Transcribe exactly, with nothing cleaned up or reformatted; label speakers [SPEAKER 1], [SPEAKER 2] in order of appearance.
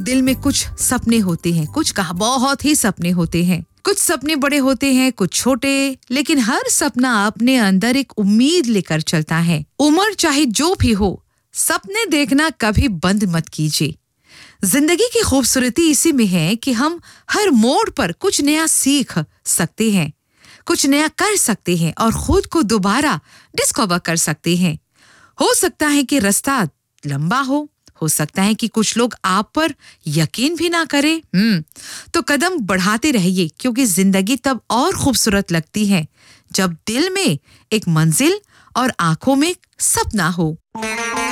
[SPEAKER 1] दिल में कुछ सपने होते हैं, कुछ कहा बहुत ही सपने होते हैं। कुछ सपने बड़े होते हैं, कुछ छोटे, लेकिन हर सपना अपने अंदर एक उम्मीद लेकर चलता है। उम्र चाहे जो भी हो, सपने देखना कभी बंद मत कीजिए। जिंदगी की खूबसूरती इसी में है कि हम हर मोड़ पर कुछ नया सीख सकते हैं, कुछ नया कर सकते हैं और खुद को दोबारा डिस्कवर कर सकते हैं। हो सकता है कि रास्ता लंबा हो हो सकता है कि कुछ लोग आप पर यकीन भी ना करें, हम्म तो कदम बढ़ाते रहिए, क्योंकि जिंदगी तब और खूबसूरत लगती है जब दिल में एक मंजिल और आंखों में सपना हो।